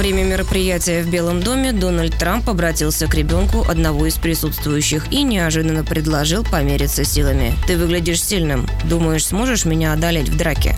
время мероприятия в Белом доме Дональд Трамп обратился к ребенку одного из присутствующих и неожиданно предложил помериться силами. «Ты выглядишь сильным. Думаешь, сможешь меня одолеть в драке?»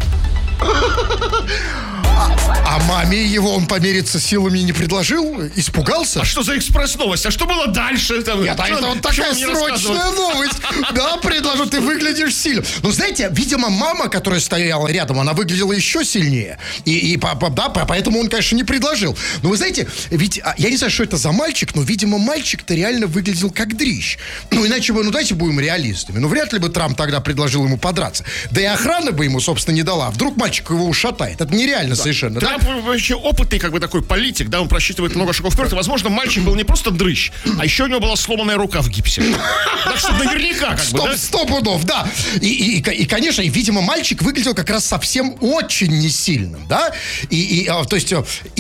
А маме его он помериться силами не предложил? Испугался? А что за экспресс-новость? А что было дальше? Нет, это вот такая срочная новость. Да, предложу, ты выглядишь сильным. Ну, знаете, видимо, мама, которая стояла рядом, она выглядела еще сильнее. Да, поэтому он, конечно, не предложил. Но вы знаете, ведь, я не знаю, что это за мальчик, но, видимо, мальчик-то реально выглядел как дрищ. Ну, иначе бы, давайте будем реалистами. Ну, вряд ли бы Трамп тогда предложил ему подраться. Да и охрана бы ему, собственно, не дала. Вдруг мальчик его ушатает. Это нереально совершенно. Трамп вообще опытный, такой политик, да, он просчитывает много шагов вперед. И, возможно, мальчик был не просто дрыщ, а еще у него была сломанная рука в гипсе. Так что наверняка, да? 100 пудов, да. И, конечно, видимо, мальчик выглядел как раз совсем очень несильным, да. То есть,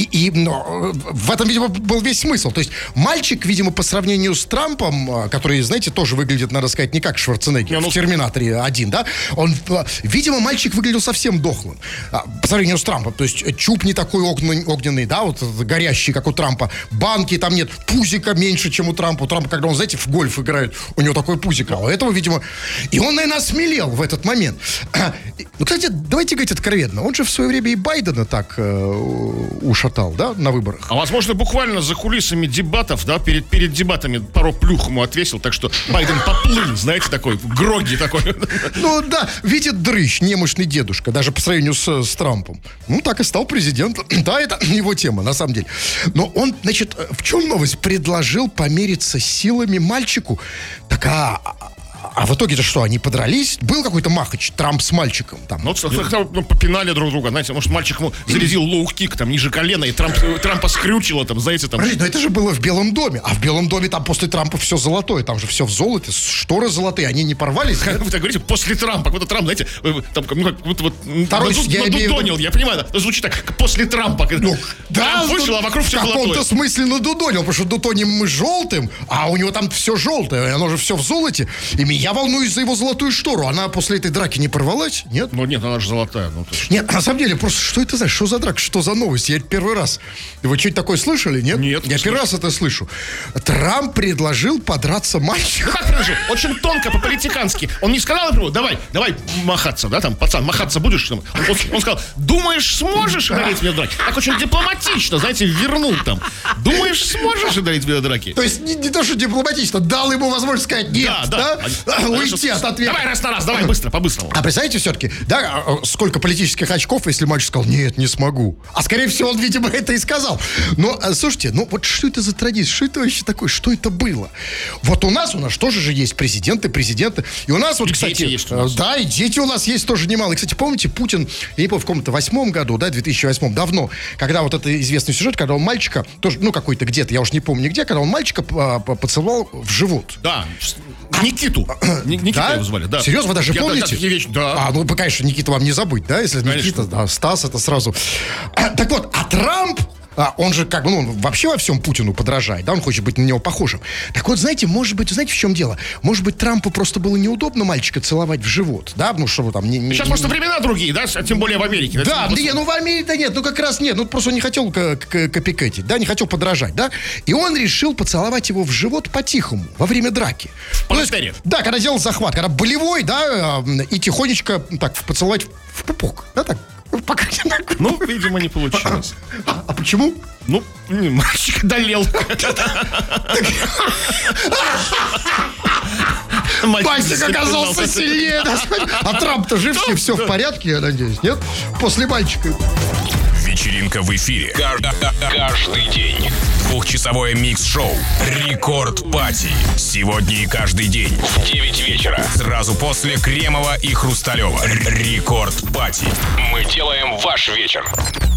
в этом, видимо, был весь смысл. То есть, мальчик, видимо, по сравнению с Трампом, который, знаете, тоже выглядит, надо сказать, не как Шварценеггер в «Терминаторе 1», да. Видимо, мальчик выглядел совсем дохлым по сравнению с Трампом. То есть, чуб не такой огненный, да, вот горящий, как у Трампа. Банки там нет, пузика меньше, чем у Трампа. У Трампа, когда он, знаете, в гольф играет, у него такой пузик, а у этого, видимо... И он, наверное, осмелел в этот момент. Ну, кстати, давайте говорить откровенно. Он же в свое время и Байдена так ушатал, да, на выборах. А, возможно, буквально за кулисами дебатов, да, перед дебатами пару плюх ему отвесил, так что Байден поплыл, знаете, такой, гроги такой. Ну, да, видит дрыщ, немощный дедушка, даже по сравнению с Трампом. Ну, так и стал президентом. Да, это его тема, на самом деле. Но он, значит, в чем новость? Предложил помериться силами мальчику. Так, а в итоге-то что, они подрались? Был какой-то махач, Трамп с мальчиком там? Ну, попинали друг друга, знаете, может, мальчик ему зарядил лоу-кик, там, ниже колена, и Трампа скрючило, там, знаете, там... Подожди, но это же было в Белом доме, а в Белом доме там после Трампа все золотое, там же все в золоте, шторы золотые, они не порвались? Вы так говорите, после Трампа, какой-то Трамп, знаете, там, ну, как будто вот... Надудонил, я понимаю, да, звучит так, после Трампа. Ну, Трамп вышел, а вокруг все золотое. В каком-то смысле надудонил, потому что дутоним мы желтым, а у него там все желтое, оно же все в золоте, и меня волнуюсь за его золотую штору. Она после этой драки не порвалась? Нет? Ну нет, она же золотая. Нет, на самом деле, просто что это за, что за драка, что за новость? Я первый раз. Вы что-то такое слышали, нет? Нет. Я первый раз это слышу. Трамп предложил подраться мальчику. Как предложил? Очень тонко, по-политикански. Он не сказал ему, давай махаться, да, там, пацан, махаться будешь? Он сказал, думаешь, сможешь одолеть меня в драке? Так очень дипломатично, знаете, вернул там. Думаешь, сможешь одолеть меня в драке? То есть не то, что дипломатично, дал ему возможность сказать нет, да? Уйти от ответа. Давай раз на раз, давай быстро, по-быстрому. А представляете, все-таки, да, сколько политических очков, если мальчик сказал, нет, не смогу. А скорее всего, он, видимо, это и сказал. Но, слушайте, ну вот что это за традиция? Что это вообще такое? Что это было? Вот у нас тоже же есть президенты. И у нас вот, и кстати, дети есть у нас. Да, и дети у нас есть тоже немало. И, кстати, помните, Путин, я не помню, в каком-то 2008 году, да, 2008, давно, когда вот это известный сюжет, когда он мальчика, тоже, ну, какой-то где-то, я уж не помню где, когда он мальчика поцеловал в живот. Да, Никиту. Никита его звали, да. Серьезно, вы даже помните? Да. Ну, конечно, Никита вам не забыть, да? Если конечно. Никита, да, Стас, это сразу. Так вот, а Трамп, он же как бы, ну, вообще во всем Путину подражает, да, он хочет быть на него похожим. Так вот, знаете, может быть, знаете, в чем дело? Может быть, Трампу просто было неудобно мальчика целовать в живот, да, ну, чтобы там... Сейчас просто времена другие, да, тем более в Америке. Да, ну, в Америке нет, ну, как раз нет, ну, просто он не хотел копикетить, да, не хотел подражать, да, и он решил поцеловать его в живот по-тихому, во время драки. Да, когда делал захват, когда болевой, да, и тихонечко так поцеловать в пупок, да, так. Пока не так. Ну, видимо, не получилось. А почему? Ну, мальчик одолел. Мальчик оказался сильнее. А Трамп-то живчик, все в порядке, я надеюсь, нет? После мальчика. Вечеринка в эфире. Каждый день. Двухчасовое микс-шоу «Рекорд Пати». Сегодня и каждый день в 9 вечера. Сразу после Кремова и Хрусталева. «Рекорд Пати». Мы делаем ваш вечер.